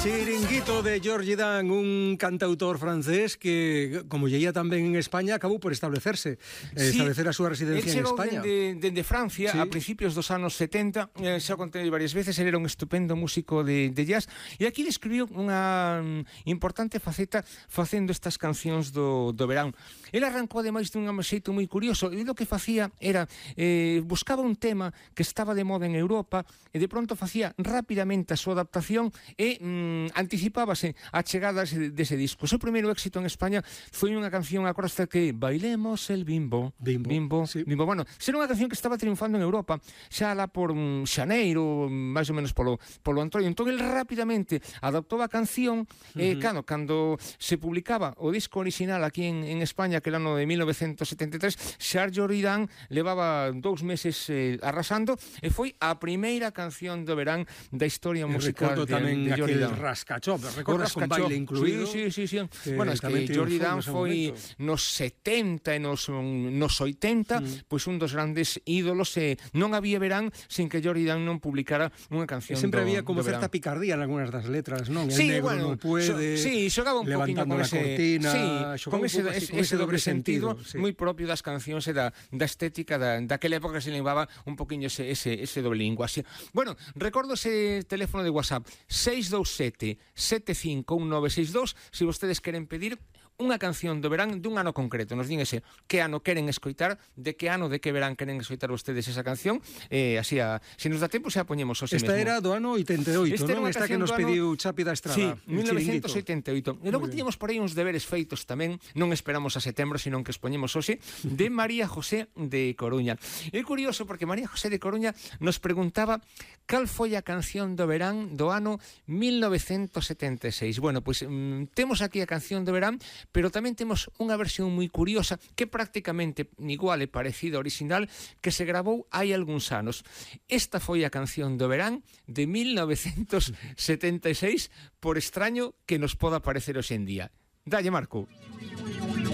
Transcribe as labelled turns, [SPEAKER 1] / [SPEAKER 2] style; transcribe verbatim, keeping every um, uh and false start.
[SPEAKER 1] Chiringuito de George Dan, un cantautor francés que, como lleía tamén en España, acabou por establecerse, eh,
[SPEAKER 2] sí,
[SPEAKER 1] establecer a súa residencia en España.
[SPEAKER 2] Dende, dende Francia, sí, a principios dos anos setenta, eh, xa contei varias veces, ele era un estupendo músico de, de jazz, e aquí describiu unha importante faceta facendo estas cancións do, do verán. Ele arrancou ademais dun xeito moi curioso, e o que facía era, eh, buscaba un tema que estaba de moda en Europa, e de pronto facía rapidamente a súa adaptación e mm, anticipábase a chegada dese, dese disco. O seu primeiro éxito en España foi unha canción, acordaste que Bailemos el bimbo.
[SPEAKER 1] Bimbo,
[SPEAKER 2] bimbo,
[SPEAKER 1] sí.
[SPEAKER 2] bimbo. Bueno, era unha canción que estaba triunfando en Europa, xa lá por um, xaneiro, máis ou menos polo, polo Antonio. Entón, ele rapidamente adaptou a canción, uh-huh. e, claro, cando se publicaba o disco original aquí en, en España, que era no de mil novecentos setenta e tres, George Dan levaba dous meses eh, arrasando, e foi a primeira canción do verán da historia musical de,
[SPEAKER 1] tamén
[SPEAKER 2] de George Dan.
[SPEAKER 1] Rascachop, recordas con baile incluído?
[SPEAKER 2] Sí, sí, sí, sí.
[SPEAKER 1] Que
[SPEAKER 2] bueno, es que George Dan foi nos setenta e nos, nos oitenta, mm. pois un dos grandes ídolos, e non había verán sin que George Dan non publicara unha canción.
[SPEAKER 1] E sempre
[SPEAKER 2] do,
[SPEAKER 1] había como certa
[SPEAKER 2] verán.
[SPEAKER 1] picardía en algunhas das letras, non? El
[SPEAKER 2] sí,
[SPEAKER 1] negro
[SPEAKER 2] bueno,
[SPEAKER 1] non puede,
[SPEAKER 2] so, sí, xogaba un poquinho con ese,
[SPEAKER 1] cortina,
[SPEAKER 2] sí, con ese, ese, ese doble sentido, sentido sí. moi propio das cancións e da, da estética da, daquela época, que se levaba un poquinho ese, ese, ese doble linguaxe. Bueno, recordo ese teléfono de WhatsApp seis dous sete, sete cinco un nove seis dous, se vostedes queren pedir unha canción do verán dun ano concreto. Nos din ese que ano queren escoitar, de que ano, de que verán queren escoitar vostedes esa canción, e eh, así a, se nos dá tempo xa poñemos hoxe
[SPEAKER 1] mesmo. Esta era do ano oitenta e oito,
[SPEAKER 2] esta
[SPEAKER 1] non? Esta que nos pediu Chapi da Estrada.
[SPEAKER 2] Sí, mil novecentos oitenta e oito. E logo tiñamos por aí uns deberes feitos tamén, non esperamos a setembro, senón que os poñemos hoxe, de María José de Coruña. É curioso porque María José de Coruña nos preguntaba cal foi a canción do verán do ano mil novecentos setenta e seis. Bueno, pois pues, mm, temos aquí a canción do verán, pero tamén temos unha versión moi curiosa que prácticamente igual e parecida ao original, que se gravou hai algúns anos. Esta foi a canción do verán de mil novecentos setenta e seis, por extraño que nos poda parecer hoxe en día. Dalle, Marco.